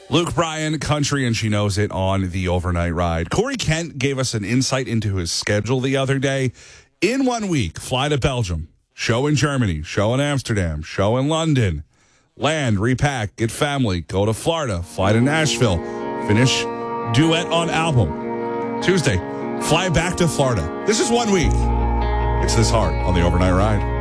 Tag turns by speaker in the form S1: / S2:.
S1: Luke Bryan, country, and she knows it on the overnight ride. Corey Kent gave us an insight into his schedule the other day. In 1 week, fly to Belgium, show in Germany, show in Amsterdam, show in London, land, repack, get family, go to Florida, fly to Nashville, finish duet on album. Tuesday, fly back to Florida. This is 1 week. It's this hard on the overnight ride.